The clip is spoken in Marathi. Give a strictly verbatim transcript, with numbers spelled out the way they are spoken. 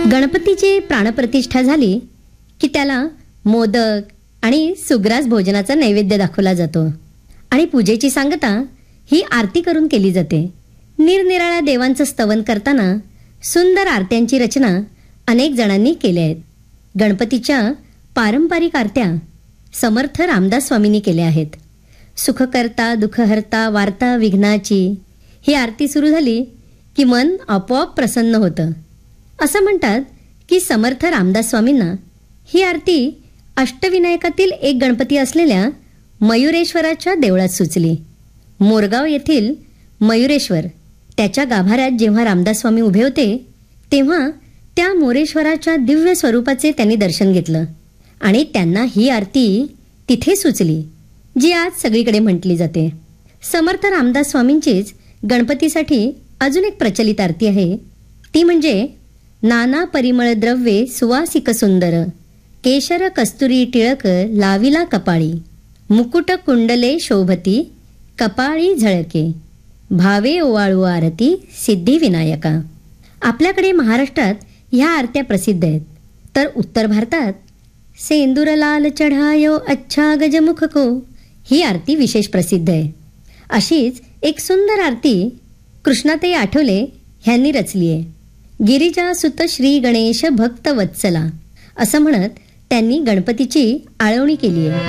गणपतीची प्राणप्रतिष्ठा झाली की त्याला मोदक आणि सुग्रास भोजनाचा नैवेद्य दाखवला जातो आणि पूजेची सांगता ही आरती करून केली जाते. निरनिराळ्या देवांचं स्तवन करताना सुंदर आरत्यांची रचना अनेक जणांनी केल्या आहेत. गणपतीच्या पारंपरिक आरत्या समर्थ रामदास स्वामींनी केल्या आहेत. सुखकर्ता दुःखहर्ता वार्ता विघ्नाची ही आरती सुरू झाली की मन आपोआप प्रसन्न होतं. असं म्हणतात की समर्थ रामदास स्वामींना ही आरती अष्टविनायकातील एक गणपती असलेल्या मयुरेश्वराच्या देवळात सुचली. मोरगाव येथील मयुरेश्वर त्याच्या गाभाऱ्यात जेव्हा रामदास स्वामी उभे होते तेव्हा त्या मोरेश्वराच्या दिव्य स्वरूपाचे त्यांनी दर्शन घेतलं आणि त्यांना ही आरती तिथे सुचली, जी आज सगळीकडे म्हटली जाते. समर्थ रामदास स्वामींचीच गणपतीसाठी अजून एक प्रचलित आरती आहे. ती म्हणजे नाना परिमळ द्रव्ये सुवासिक सुंदर केशर कस्तुरी टिळक लाविला कपाळी मुकुट कुंडले शोभती कपाळी झळके भावे ओवाळू आरती सिद्धी विनायका. आपल्याकडे महाराष्ट्रात ह्या आरत्या प्रसिद्ध आहेत, तर उत्तर भारतात सेंदूर लाल चढायो अच्छा गजमुख को ही आरती विशेष प्रसिद्ध आहे. अशीच एक सुंदर आरती कृष्णाताई आठवले ह्यांनी रचली आहे. गिरिजा सुत श्री गणेश भक्त वत्सला असं म्हणत त्यांनी गणपतीची आळवणी केली आहे.